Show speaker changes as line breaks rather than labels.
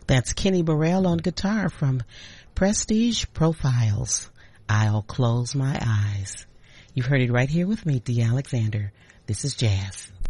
That's Kenny Burrell on guitar from Prestige Profiles. I'll Close My Eyes. You heard it right here with me, Dee Alexander. This is Jazz.